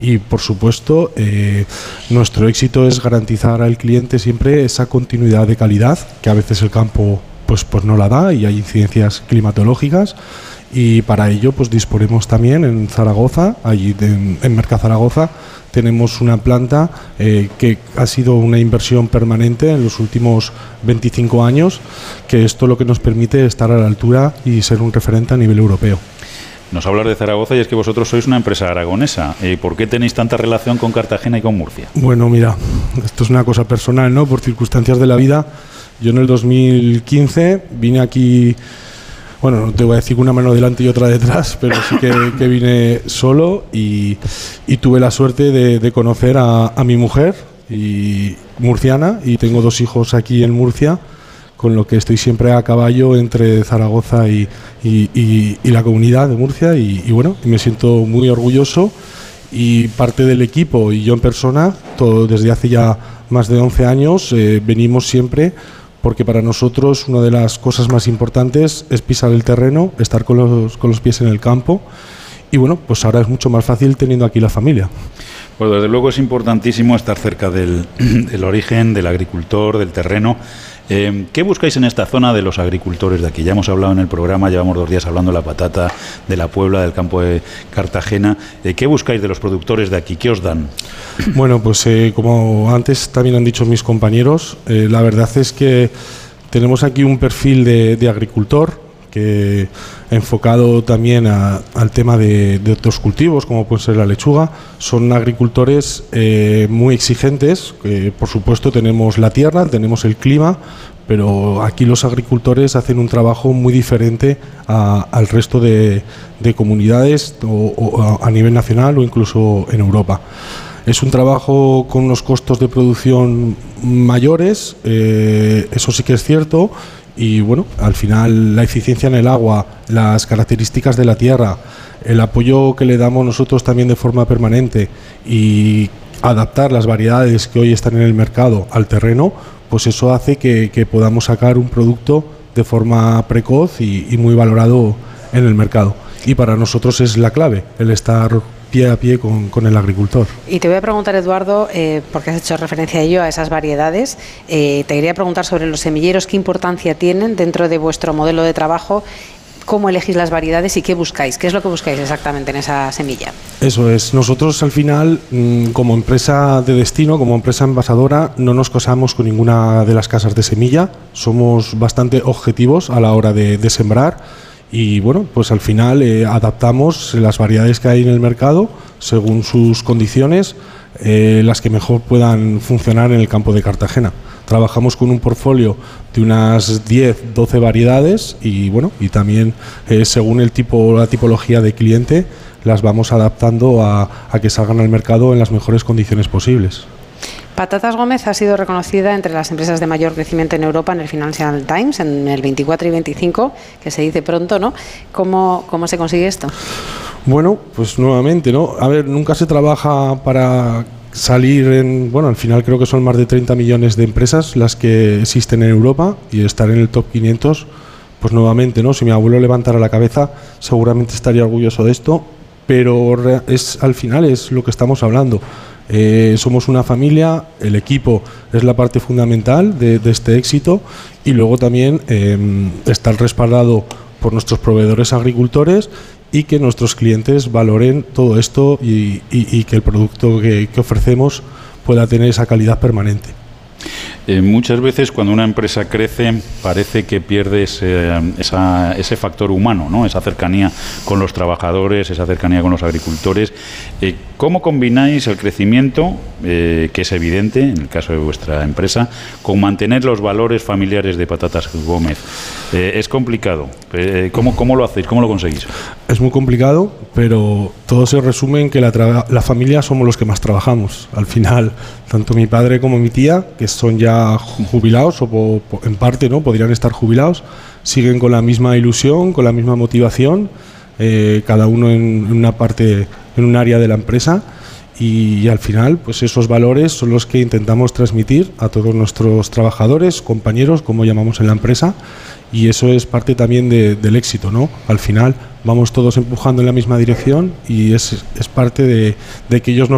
Y por supuesto, nuestro éxito es garantizar al cliente siempre esa continuidad de calidad, que a veces el campo pues no la da y hay incidencias climatológicas. Y para ello pues disponemos también en Zaragoza, allí en Merca Zaragoza, tenemos una planta que ha sido una inversión permanente en los últimos 25 años, que esto lo que nos permite estar a la altura y ser un referente a nivel europeo. Nos hablas de Zaragoza y es que vosotros sois una empresa aragonesa. ¿Por qué tenéis tanta relación con Cartagena y con Murcia? Bueno, mira, esto es una cosa personal, ¿no? Por circunstancias de la vida. Yo en el 2015 vine aquí, bueno, no te voy a decir una mano delante y otra detrás, pero sí que vine solo y tuve la suerte de conocer a mi mujer, y murciana, y tengo 2 hijos aquí en Murcia, con lo que estoy siempre a caballo entre Zaragoza y la comunidad de Murcia y bueno, me siento muy orgulloso, y parte del equipo y yo en persona, todo desde hace ya más de 11 años, venimos siempre, porque para nosotros una de las cosas más importantes es pisar el terreno, estar con los pies en el campo, y bueno, pues ahora es mucho más fácil teniendo aquí la familia. Pues desde luego es importantísimo estar cerca del origen, del agricultor, del terreno. ¿Qué buscáis en esta zona de los agricultores de aquí? Ya hemos hablado en el programa, llevamos 2 días hablando de la patata, de la Puebla, del campo de Cartagena. ¿Qué buscáis de los productores de aquí? ¿Qué os dan? Bueno, pues como antes también han dicho mis compañeros, la verdad es que tenemos aquí un perfil de agricultor que enfocado también al tema de otros cultivos, como puede ser la lechuga. Son agricultores muy exigentes, por supuesto tenemos la tierra, tenemos el clima, pero aquí los agricultores hacen un trabajo muy diferente al resto de comunidades o a nivel nacional o incluso en Europa. Es un trabajo con unos costos de producción mayores, eso sí que es cierto. Y bueno, al final la eficiencia en el agua, las características de la tierra, el apoyo que le damos nosotros también de forma permanente y adaptar las variedades que hoy están en el mercado al terreno, pues eso hace que podamos sacar un producto de forma precoz y muy valorado en el mercado. Y para nosotros es la clave, el estar pie a pie con el agricultor. Y te voy a preguntar, Eduardo, porque has hecho referencia a ello, a esas variedades, te quería preguntar sobre los semilleros, qué importancia tienen dentro de vuestro modelo de trabajo, cómo elegís las variedades y qué buscáis, qué es lo que buscáis exactamente en esa semilla. Eso es, nosotros al final, como empresa de destino, como empresa envasadora, no nos casamos con ninguna de las casas de semilla, somos bastante objetivos a la hora de sembrar. Y bueno, pues al final adaptamos las variedades que hay en el mercado según sus condiciones, las que mejor puedan funcionar en el campo de Cartagena. Trabajamos con un portfolio de unas 10, 12 variedades y bueno, y también según el tipo, la tipología de cliente, las vamos adaptando a que salgan al mercado en las mejores condiciones posibles. Patatas Gómez ha sido reconocida entre las empresas de mayor crecimiento en Europa en el Financial Times en el 24 y 25, que se dice pronto, ¿no? ¿Cómo se consigue esto? Bueno, pues nuevamente, ¿no? A ver, nunca se trabaja para salir bueno, al final creo que son más de 30 millones de empresas las que existen en Europa, y estar en el top 500, pues nuevamente, ¿no? Si mi abuelo levantara la cabeza, seguramente estaría orgulloso de esto, pero al final es lo que estamos hablando. Somos una familia, el equipo es la parte fundamental de este éxito, y luego también estar respaldado por nuestros proveedores agricultores y que nuestros clientes valoren todo esto y que el producto que ofrecemos pueda tener esa calidad permanente. Muchas veces cuando una empresa crece parece que pierde ese factor humano, ¿no? Esa cercanía con los trabajadores, esa cercanía con los agricultores. ¿Cómo combináis el crecimiento, que es evidente en el caso de vuestra empresa, con mantener los valores familiares de Patatas Gómez? ¿Es complicado? ¿Cómo lo hacéis? ¿Cómo lo conseguís? Es muy complicado, pero todo se resume en que la familia somos los que más trabajamos. Al final, tanto mi padre como mi tía, que son ya jubilados o en parte no podrían estar jubilados, siguen con la misma ilusión, con la misma motivación, cada uno en una parte, en un área de la empresa, y al final pues esos valores son los que intentamos transmitir a todos nuestros trabajadores, compañeros, como llamamos en la empresa, y eso es parte también del éxito, ¿no? Al final vamos todos empujando en la misma dirección y es parte de que ellos nos